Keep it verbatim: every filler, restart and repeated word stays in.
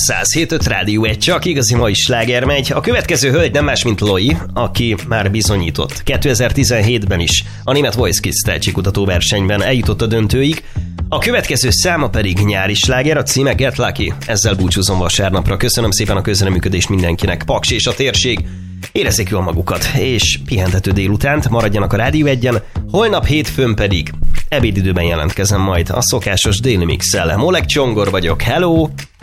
száz hét öt Rádió egy, csak igazi mai sláger megy. A következő hölgy nem más, mint Loi, aki már bizonyított. kétezer-tizenhétben is a német Voice Kids tehetségkutató versenyben eljutott a döntőig. A következő száma pedig nyári sláger, a címe Get Lucky. Ezzel búcsúzom vasárnapra. Köszönöm szépen a közreműködést mindenkinek. Paks és a térség. Érezzék jól magukat, és pihentető délutánt, maradjanak a Rádió egyen, holnap hétfőn pedig ebédidőben jelentkezem majd a szokásos déli mixel. Molek Csongor vagyok, hello!